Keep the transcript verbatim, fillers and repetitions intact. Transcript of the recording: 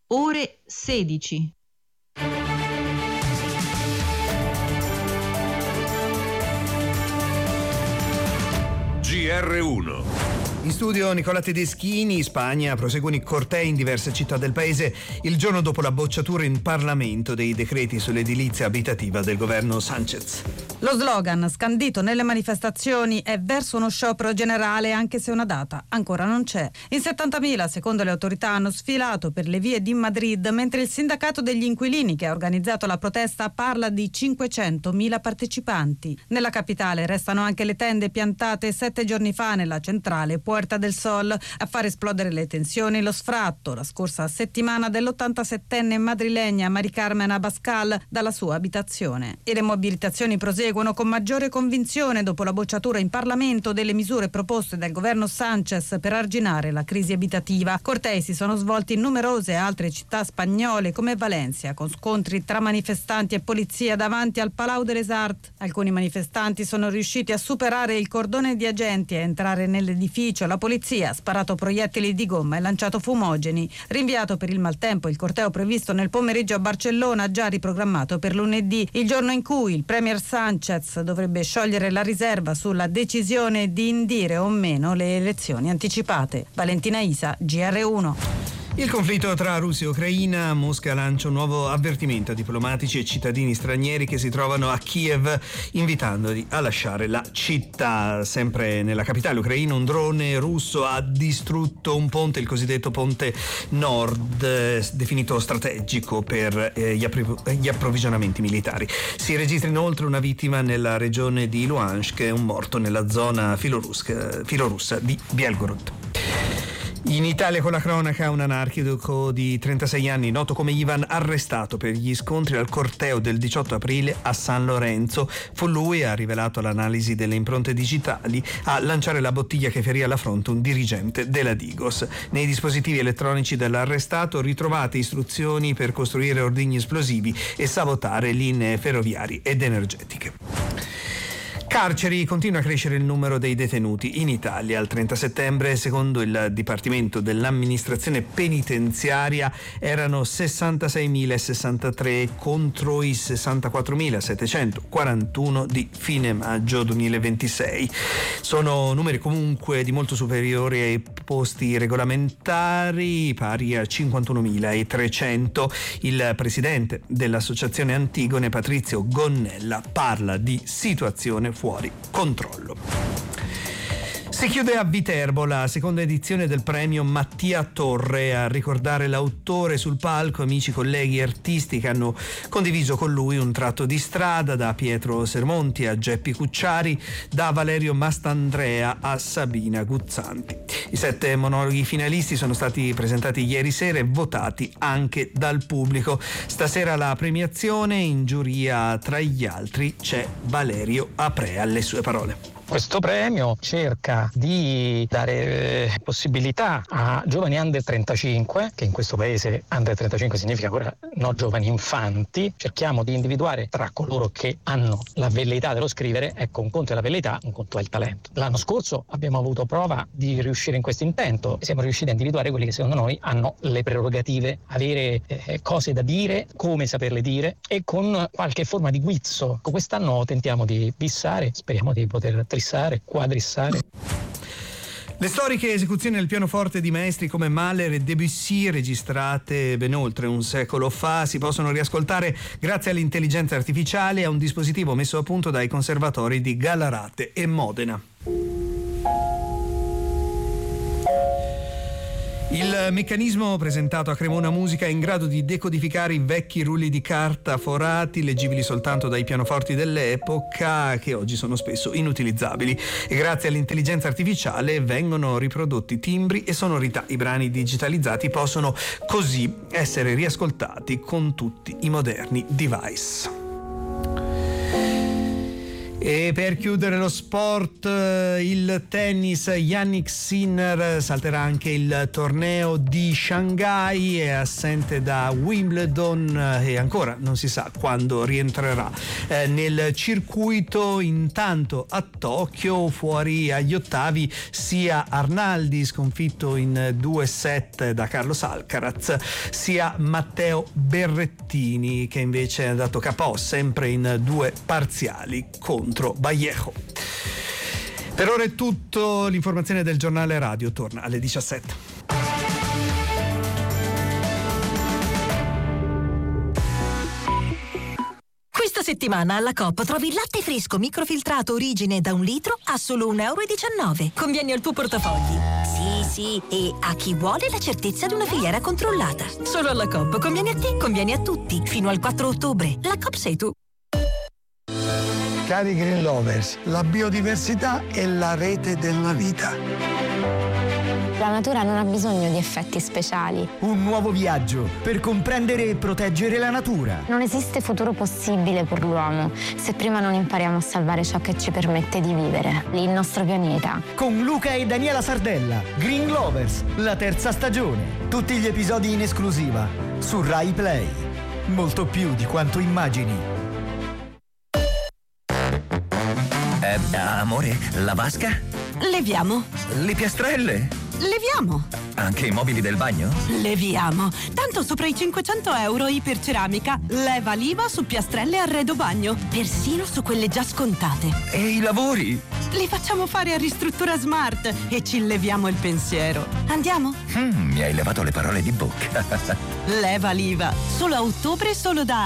ore sedici. G R uno. In studio Nicola Tedeschini. Spagna, proseguono i cortei in diverse città del paese il giorno dopo la bocciatura in Parlamento dei decreti sull'edilizia abitativa del governo Sánchez. Lo slogan scandito nelle manifestazioni è verso uno sciopero generale, anche se una data ancora non c'è. In settantamila, secondo le autorità, hanno sfilato per le vie di Madrid, mentre il sindacato degli inquilini che ha organizzato la protesta parla di cinquecentomila partecipanti. Nella capitale restano anche le tende piantate sette giorni fa nella centrale Puerta del Sol. A far esplodere le tensioni lo sfratto la scorsa settimana dell'ottantasettenne madrilegna Mari Carmen Abascal dalla sua abitazione. E le mobilitazioni proseguono con maggiore convinzione dopo la bocciatura in Parlamento delle misure proposte dal governo Sánchez per arginare la crisi abitativa. Cortei si sono svolti in numerose altre città spagnole come Valencia, con scontri tra manifestanti e polizia davanti al Palau de les Arts. Alcuni manifestanti sono riusciti a superare il cordone di agenti e entrare nell'edificio. La polizia ha sparato proiettili di gomma e lanciato fumogeni. Rinviato per il maltempo il corteo previsto nel pomeriggio a Barcellona, già riprogrammato per lunedì, il giorno in cui il premier Sánchez dovrebbe sciogliere la riserva sulla decisione di indire o meno le elezioni anticipate. Valentina Isa, G R uno. Il conflitto tra Russia e Ucraina. Mosca lancia un nuovo avvertimento a diplomatici e cittadini stranieri che si trovano a Kiev, invitandoli a lasciare la città. Sempre nella capitale ucraina, un drone russo ha distrutto un ponte, il cosiddetto ponte Nord, eh, definito strategico per eh, gli, appri- gli approvvigionamenti militari. Si registra inoltre una vittima nella regione di Luhansk e un morto nella zona filorussa, filorussa di Belgorod. In Italia, con la cronaca, un anarchico di trentasei anni, noto come Ivan, arrestato per gli scontri al corteo del diciotto aprile a San Lorenzo. Fu lui, ha rivelato l'analisi delle impronte digitali, a lanciare la bottiglia che ferì alla fronte un dirigente della Digos. Nei dispositivi elettronici dell'arrestato ritrovate istruzioni per costruire ordigni esplosivi e sabotare linee ferroviarie ed energetiche. Carceri. Continua a crescere il numero dei detenuti in Italia. Al trenta settembre, secondo il Dipartimento dell'Amministrazione Penitenziaria, erano sessantaseimilasessantatré contro i sessantaquattromilasettecentoquarantuno di fine maggio duemilaventisei. Sono numeri comunque di molto superiori ai posti regolamentari, pari a cinquantunomilatrecento. Il presidente dell'Associazione Antigone, Patrizio Gonnella, parla di situazione fuori controllo. Si chiude a Viterbo la seconda edizione del premio Mattia Torre. A ricordare l'autore sul palco amici, colleghi e artisti che hanno condiviso con lui un tratto di strada, da Pietro Sermonti a Geppi Cucciari, da Valerio Mastandrea a Sabina Guzzanti. I sette monologhi finalisti sono stati presentati ieri sera e votati anche dal pubblico. Stasera la premiazione, in giuria tra gli altri c'è Valerio Aprea. Le sue parole. Questo premio cerca di dare eh, possibilità a giovani under trentacinque, che in questo paese under trentacinque significa ancora no giovani infanti. Cerchiamo di individuare tra coloro che hanno la velleità dello scrivere, ecco, un conto è la velleità, un conto è il talento. L'anno scorso abbiamo avuto prova di riuscire in questo intento, siamo riusciti a individuare quelli che secondo noi hanno le prerogative, avere eh, cose da dire, come saperle dire e con qualche forma di guizzo. Quest'anno tentiamo di bissare, speriamo di poter trissare, quadrissare. Le storiche esecuzioni al pianoforte di maestri come Mahler e Debussy, registrate ben oltre un secolo fa, si possono riascoltare grazie all'intelligenza artificiale e a un dispositivo messo a punto dai conservatori di Gallarate e Modena. Il meccanismo presentato a Cremona Musica è in grado di decodificare i vecchi rulli di carta forati, leggibili soltanto dai pianoforti dell'epoca, che oggi sono spesso inutilizzabili, e grazie all'intelligenza artificiale vengono riprodotti timbri e sonorità. I brani digitalizzati possono così essere riascoltati con tutti i moderni device. E per chiudere lo sport, il tennis, Jannik Sinner salterà anche il torneo di Shanghai, è assente da Wimbledon e ancora non si sa quando rientrerà eh, nel circuito. Intanto a Tokyo, fuori agli ottavi, sia Arnaldi, sconfitto in due set da Carlos Alcaraz, sia Matteo Berrettini, che invece è andato K O sempre in due parziali contro Vallejo. Per ora è tutto, l'informazione del giornale radio torna alle diciassette. Questa settimana alla Coop trovi il latte fresco microfiltrato origine da un litro a solo un euro e diciannove. Conviene al tuo portafogli. Sì, sì, e a chi vuole la certezza di una filiera controllata. Solo alla Coop. Conviene a te, conviene a tutti. Fino al quattro ottobre. La Coop sei tu. Cari Green Lovers, la biodiversità è la rete della vita. La natura non ha bisogno di effetti speciali. Un nuovo viaggio per comprendere e proteggere la natura. Non esiste futuro possibile per l'uomo se prima non impariamo a salvare ciò che ci permette di vivere, il nostro pianeta. Con Luca e Daniela Sardella, Green Lovers, la terza stagione. Tutti gli episodi in esclusiva su Rai Play. Molto più di quanto immagini. Eh, amore, la vasca? Leviamo. Le piastrelle? Leviamo. Anche i mobili del bagno? Leviamo. Tanto sopra i cinquecento euro iperceramica. Leva l'I V A su piastrelle e arredo bagno. Persino su quelle già scontate. E i lavori? Li facciamo fare a Ristruttura Smart e ci leviamo il pensiero. Andiamo? Mm, mi hai levato le parole di bocca. Leva l'I V A. Solo a ottobre, solo da